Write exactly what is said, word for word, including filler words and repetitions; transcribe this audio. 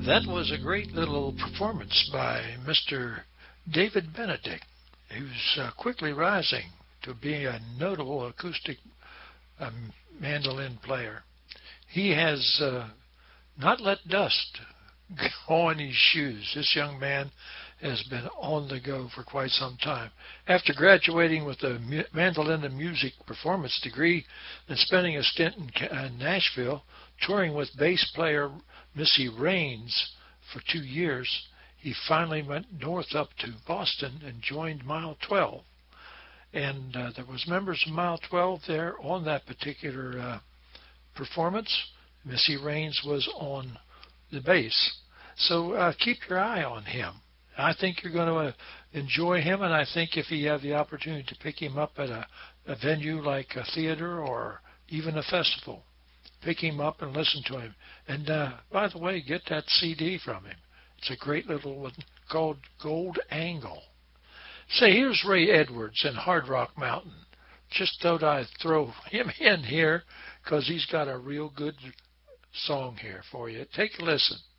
That was a great little performance by Mister David Benedict, who's uh, quickly rising to be a notable acoustic um, mandolin player. He has uh, not let dust go on his shoes. This young man has been on the go for quite some time. After graduating with a mandolin and music performance degree and spending a stint in Nashville, touring with bass player Missy Raines for two years, he finally went north up to Boston and joined Mile twelve. And uh, there was members of Mile twelve there on that particular uh, performance. Missy Raines was on the bass. So uh, keep your eye on him. I think you're going to uh, enjoy him, and I think if you have the opportunity to pick him up at a, a venue like a theater or even a festival, pick him up and listen to him. And uh, by the way, get that C D from him. It's a great little one called Gold Angle. Say, here's Ray Edwards in Hard Rock Mountain. Just thought I'd throw him in here because he's got a real good song here for you. Take a listen.